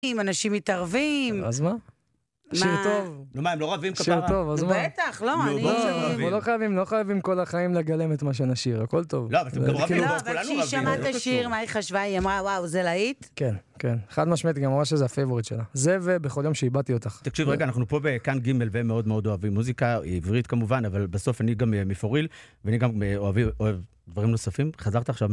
אנשים מתערבים. אז מה? שיר טוב. נו מה, הם לא רבים כפרה? שיר טוב, אז מה? בטח, לא, אני... לא חייבים כל החיים לגלם את מה שנשיר, הכל טוב. לא, אבל אתם גם רבים, לא, כולנו אבל רבים. כשהיא שמעה את השיר, מה היא חשבה? היא אמרה, וואו, זה להיט? כן, כן. חד משמעית, גם אמרה שזה הפייבוריט שלה. זה ובכל יום שאיבדתי אותך. תקשיב, רגע, אנחנו פה בכאן ג' ומאוד מאוד אוהבים מוזיקה, עברית כמובן, אבל בסוף אני גם מפוריל, ואני גם אוהב דברים נוספים. חזרת עכשיו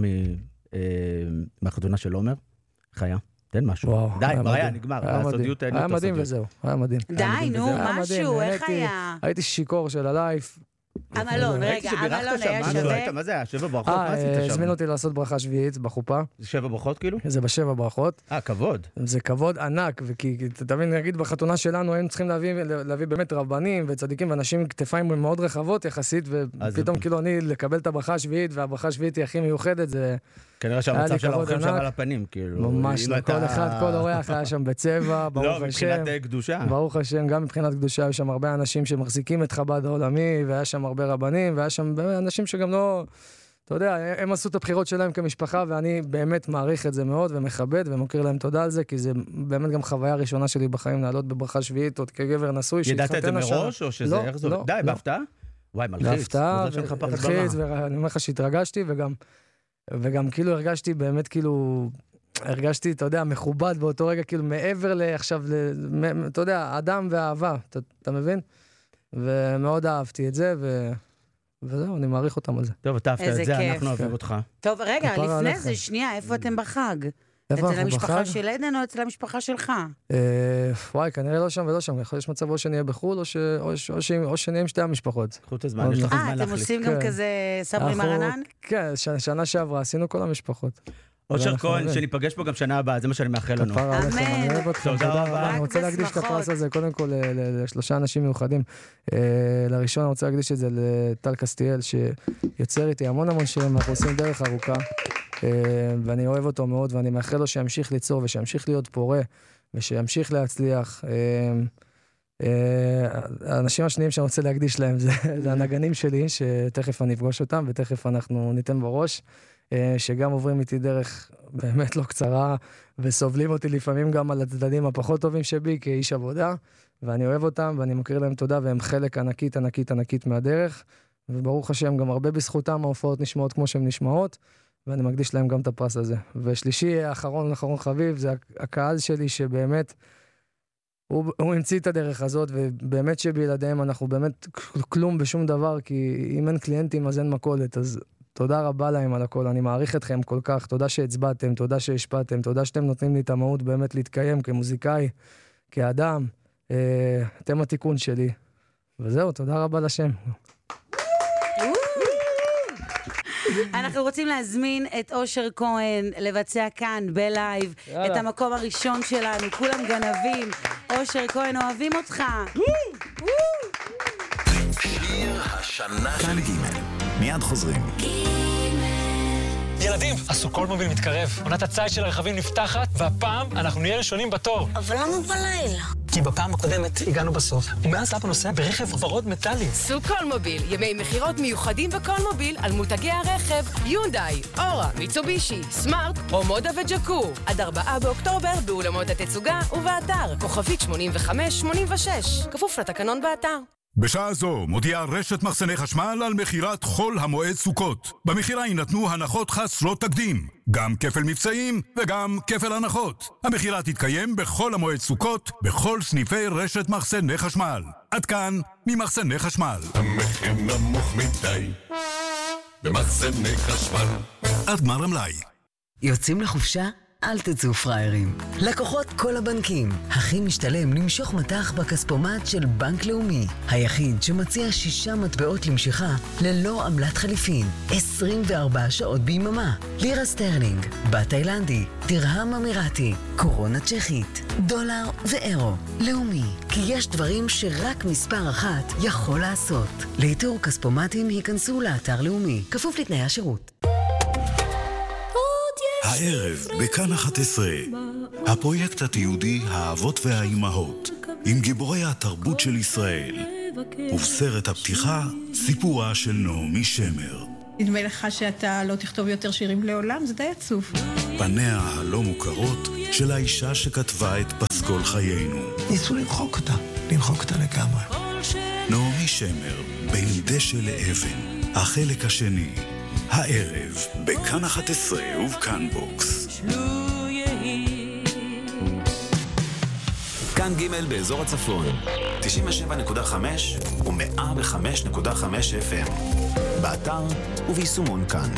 מהחתונה של עומר, חיה. תן משהו. די, מריה, נגמר. היה מדהים וזהו, היה מדהים. די, נו, משהו, איך היה? הייתי שיקור של הלייף. המלון, רגע, המלון היה שווה. מה זה היה? 7 ברכות? מה עשית שם? הזמין אותי לעשות ברכה שביעית בחופה. זה 7 ברכות כאילו? זה ב7 ברכות. כבוד. זה כבוד ענק, וכי תבין, נגיד בחתונה שלנו היינו צריכים להביא באמת רבנים וצדיקים ואנשים עם כתפיים מאוד רחבות יחסית, ופתאום כאילו אני לקבל את הברכה השביעית, והברכה השביעית היא הכי מיוחדת, זה... כנראה שהמצב של האורחים שם על הפנים, כאילו. ממש, כל אחד, כל אורח היה שם בצבע, ברוך השם. לא, מבחינת קדושה. ברוך השם, גם מבחינת קדושה, היו שם הרבה אנשים שמחזיקים את חב"ד העולמי, והיה שם הרבה רבנים, והיה שם אנשים שגם לא, אתה יודע, הם עשו את הבחירות שלהם כמשפחה, ואני באמת מעריך את זה מאוד, ומכבד, ומוקיר להם תודה על זה, כי זה באמת גם חוויה ראשונה שלי בחיים, לעלות בברכה שביעית, עוד כגבר נשוי, ידעת את זה מראש, או שזה איך זה? די, בהפתעה? וואי, מלחיץ. בהפתעה, ואני אומר לך שהתרגשתי, וגם כאילו הרגשתי באמת כאילו, הרגשתי, אתה יודע, מכובד באותו רגע, כאילו מעבר לעכשיו, אתה יודע, אדם ואהבה, אתה מבין? ומאוד אהבתי את זה, וזהו, אני מעריך אותם על זה. טוב, אתה אהבת את זה, אנחנו אוהבים אותך. טוב, רגע, לפני זה, שנייה, איפה אתם בחג? אצל המשפחה של עדן או אצל המשפחה שלך? וואי, כנראה לא שם ולא שם. יש מצב או שנהיה בחול, או שנהיה עם שתי המשפחות. קחו את הזמן, יש לכם זמן להחליט. אתם עושים גם כזה סברי מרנן? כן, שנה שעברה, עשינו כל המשפחות. אושר כהן, שניפגש פה גם שנה הבאה, זה מה שאני מאחל לנו. אמן. תודה רבה. אני רוצה להקדיש את הפרס הזה, קודם כל, לשלושה אנשים מיוחדים. לראשון אני רוצה להקדיש את זה לטל קסטיאל, שיוצר איתי המון שירים, אנחנו עושים דרך ארוכה, ואני אוהב אותו מאוד, ואני מאחל לו שימשיך ליצור, ושימשיך להיות פורה, ושימשיך להצליח. האנשים השניים שאני רוצה להקדיש להם, זה הנגנים שלי, שתכף אני אפגוש אותם, ותכף אנחנו ניתן בראש. שגם עוברים איתי דרך באמת לא קצרה, וסובלים אותי לפעמים גם על הצדדים הפחות טובים שבי, כאיש עבודה, ואני אוהב אותם, ואני מכיר להם תודה, והם חלק ענקית, ענקית, ענקית מהדרך, וברוך השם, גם הרבה בזכותם ההופעות נשמעות כמו שהן נשמעות, ואני מקדיש להם גם את הפרס הזה. ושלישי, האחרון חביב, זה הקהל שלי שבאמת, הוא המציא את הדרך הזאת, ובאמת שבילדיהם אנחנו באמת כלום בשום דבר, כי אם אין קליינטים אז אין מכולת, אז תודה רבה להם על הכל, אני מעריך אתכם כל כך, תודה שהצבעתם, תודה שהשפעתם, תודה שאתם נותנים לי את המהות באמת להתקיים כמוזיקאי, כאדם, אתם התיקון שלי, וזהו, תודה רבה לשם. אנחנו רוצים להזמין את אושר כהן לבצע כאן בלייב את המקום הראשון שלנו, כולם גנבים, אושר כהן אוהבים אותך. שיר השנה של ג' מיד חוזרים. ילדים, הסוכולמוביל מתקרב. עונת הציד של הרכבים נפתחת, והפעם אנחנו נהיה ראשונים בתור. אבל למה בלילה? כי בפעם הקודמת הגענו בסוף, ומאז אבא נוסע ברכב ורוד מטלי. סוכולמוביל, ימי מחירות מיוחדים בקולמוביל על מותגי הרכב, יונדאי, אורה, מיצובישי, סמארט, רומודה וג'קור. עד 4 באוקטובר באולמות התצוגה ובאתר, כוכבית 8586, כפוף לתקנון באתר. בשעה זו מודיעה רשת מחסני חשמל על מחירת חול המועד סוכות. במחירה יינתנו הנחות חסרות תקדים, גם כפל מבצעים וגם כפל הנחות. המחירה תתקיים בכל המועד סוכות, בכל סניפי רשת מחסני חשמל. עד כאן ממחסני חשמל. המחיר נמוך מדי במחסני חשמל. עד גמר המלאי. יוצאים לחופשה? אל תצאו פריירים. לקוחות כל הבנקים. הכי משתלם למשוך מטח בכספומט של בנק לאומי. היחיד שמציע 6 מטבעות למשיכה ללא עמלת חליפין. 24 שעות ביממה. לירה סטרלינג, בת תאילנדי, דרהם אמירתי, קורונה צ'כית, דולר ואירו. לאומי. כי יש דברים שרק מספר אחת יכול לעשות. לאיתור כספומטים היכנסו לאתר לאומי. כפוף לתנאי השירות. הערב בכאן 11, הפרויקט התיעודי האבות והאימהות, עם גיבורי התרבות של ישראל, ובסרט הפתיחה סיפורה של נעמי שמר. נדמה לך שאתה לא תכתוב יותר שירים לעולם? זה די עצוב. פניה הלא מוכרות של האישה שכתבה את פסקול חיינו. ניסו למחוק אותה לגמרי. נעמי שמר, בין דשא לאבן, החלק השני, הערב, בכאן 11 ובכאן בוקס. כאן ג' באזור הצפון, 97.5 ו-105.5 FM. באתר וביישומון כאן.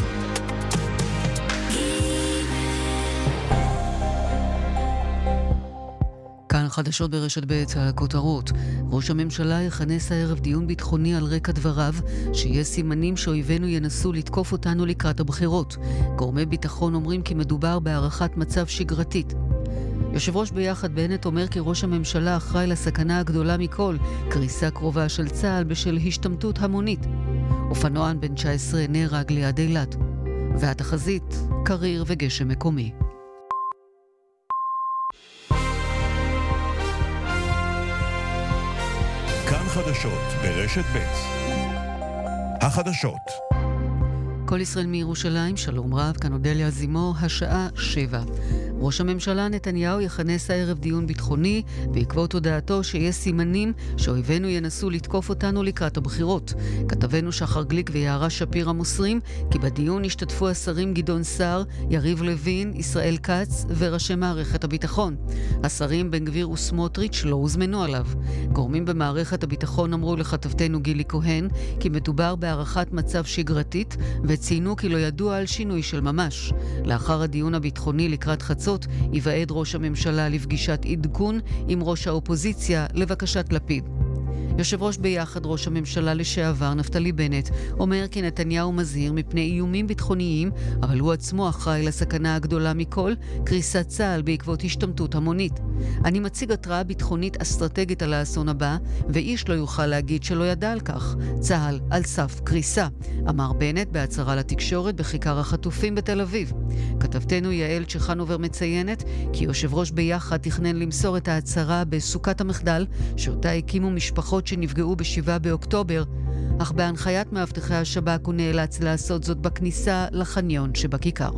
כאן חדשות ברשת ב' הכותרות. ראש הממשלה יכנס הערב דיון ביטחוני על רקע דבריו, שיש סימנים שאויבינו ינסו לתקוף אותנו לקראת הבחירות. גורמי ביטחון אומרים כי מדובר בהערכת מצב שגרתית. יושב ראש ביחד בנט אומר כי ראש הממשלה אחראי לסכנה הגדולה מכל, קריסה קרובה של צה"ל בשל השתמטות המונית. אופנוען בן 19 נהרג ליד אילת. והתחזית, קריר וגשם מקומי. כאן חדשות ברשת ב'. החדשות. כל ישראל מירושלים, שלום רב, כאן אודליה זימו, השעה 7. ראש הממשלה נתניהו יכנס הערב דיון ביטחוני בעקבות הודעתו שיש סימנים שאויבינו ינסו לתקוף אותנו לקראת הבחירות. כתבנו שחר גליק ויערה שפירא מוסרים כי בדיון השתתפו השרים גדעון סער, יריב לוין, ישראל כץ וראשי מערכת הביטחון. השרים בן גביר וסמוטריץ' לא הוזמנו עליו. גורמים במערכת הביטחון אמרו לכתבתנו גילי כהן כי מדובר בהערכת מצב שגרתית וציינו כי לא ידוע על שינוי של ממש. לאחר הדיון הביטחוני לקראת חצות יוועד ראש הממשלה לפגישת עדכון עם ראש האופוזיציה לבקשת לפיד. יושב ראש ביחד ראש הממשלה לשעבר נפתלי בנט אומר כי נתניהו מזהיר מפני איומים ביטחוניים, אבל הוא עצמו אחראי לסכנה הגדולה מכל, קריסת צה"ל בעקבות השתמטות המונית. אני מציג התראה ביטחונית אסטרטגית על האסון הבא, ואיש לא יוכל להגיד שלא ידע על כך. צה"ל על סף קריסה, אמר בנט בהצהרה לתקשורת בכיכר החטופים בתל אביב. כתבתנו יעל צ'חנובר מציינת כי יושב ראש ביחד תכנן למסור את ההצהרה בסוכת המחדל, שאותה הקימו משפחות שנפגעו ב7 באוקטובר, אך בהנחיית מאבטחי השב"כ הוא נאלץ לעשות זאת בכניסה לחניון שבכיכר.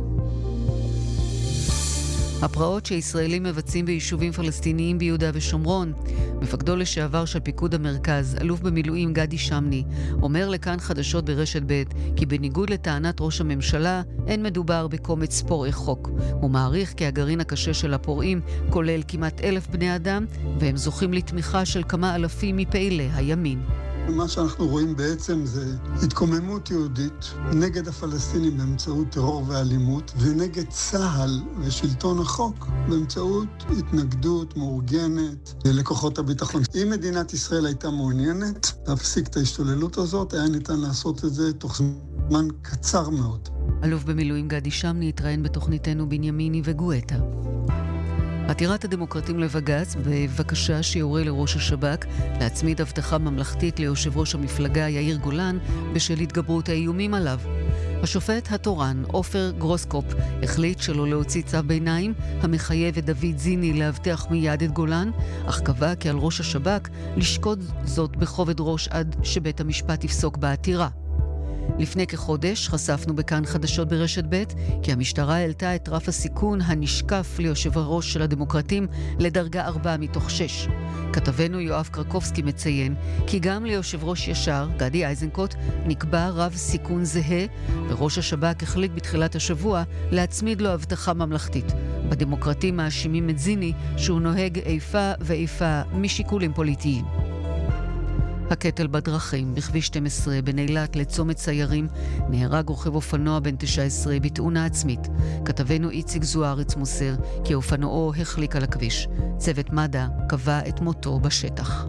הפרעות שישראלים מבצעים ביישובים פלסטיניים ביהודה ושומרון. מפקדו לשעבר של פיקוד המרכז, אלוף במילואים גדי שמני, אומר לכאן חדשות ברשת ב' כי בניגוד לטענת ראש הממשלה, אין מדובר בקומץ פורעי חוק. הוא מעריך כי הגרעין הקשה של הפורעים כולל כמעט 1,000 בני אדם, והם זוכים לתמיכה של כמה אלפים מפעילי הימין. מה שאנחנו רואים בעצם זה התקוממות יהודית נגד הפלסטינים באמצעות טרור ואלימות, ונגד צה"ל ושלטון החוק באמצעות התנגדות מאורגנת לכוחות הביטחון. אם מדינת ישראל הייתה מעוניינת להפסיק את ההשתוללות הזאת, היה ניתן לעשות את זה תוך זמן קצר מאוד. אלוף במילואים גדי שמני התראיין בתוכניתנו בנימיני וגואטה. עתירת הדמוקרטים לבג"ץ בבקשה שיורה לראש השב"כ להצמיד הבטחה ממלכתית ליושב ראש המפלגה יאיר גולן בשל התגברות האיומים עליו. השופט התורן עופר גרוסקופ החליט שלא להוציא צו ביניים המחייב את דוד זיני להבטח מיד את גולן, אך קבע כי על ראש השב"כ לשקוד זאת בכובד ראש עד שבית המשפט יפסוק בעתירה. לפני כחודש חשפנו בכאן חדשות ברשת ב' כי המשטרה העלתה את רף הסיכון הנשקף ליושב הראש של הדמוקרטים לדרגה 4 מתוך 6. כתבנו יואב קרקובסקי מציין כי גם ליושב ראש ישר, גדי איזנקוט, נקבע רב סיכון זהה, וראש השב"כ החליט בתחילת השבוע להצמיד לו הבטחה ממלכתית. בדמוקרטים מאשימים את זיני שהוא נוהג איפה ואיפה משיקולים פוליטיים. הקטל בדרכים בכביש 12 בין אילת לצומת ציירים, נהרג רוכב אופנוע בן 19 בתאונה עצמית. כתבנו איציק זוארץ מוסר כי אופנועו החליק על הכביש. צוות מד"א קבע את מותו בשטח.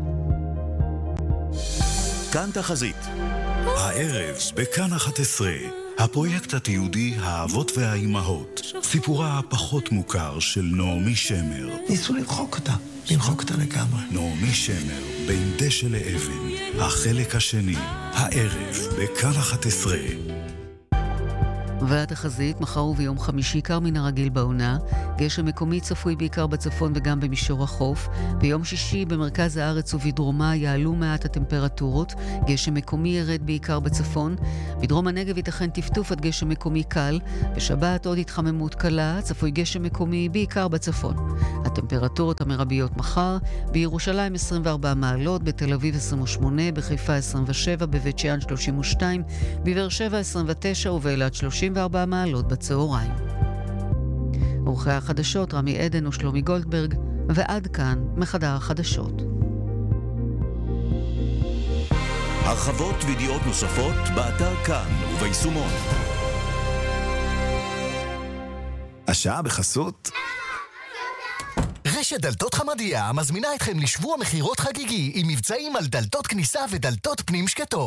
כאן תחזית. הערב בכאן 11, הפרויקט התיעודי האבות והאימהות, סיפורה הפחות מוכר של נעמי שמר. ניסו למחוק אותה לגמרי. נעמי שמר, בין דשא לאבן, החלק השני, הערב בכאן 11. והתחזית, מחר וביום חמישי קר מן הרגיל בעונה, גשם מקומי צפוי בעיקר בצפון וגם במישור החוף. ביום שישי במרכז הארץ ובדרומה יעלו מעט הטמפרטורות, גשם מקומי ירד בעיקר בצפון. בדרום הנגב ייתכן טפטוף עד גשם מקומי קל, בשבת עוד התחממות קלה, צפוי גשם מקומי בעיקר בצפון. הטמפרטורות המרביות מחר, בירושלים 24 מעלות, בתל אביב 28, בחיפה 27, בבית שאן 32, בבאר שבע 29 ובאילת 34 מעלות בצהריים. עורכי החדשות רמי עדן ושלומי גולדברג, ועד כאן מחדר החדשות. הרחבות וידיעות נוספות באתר כאן וביישומון. השעה בחסות רשת דלתות חמדיה מזמינה אתכם לשבוע מחירות חגיגי עם מבצעים על דלתות כניסה ודלתות פנים שקטות.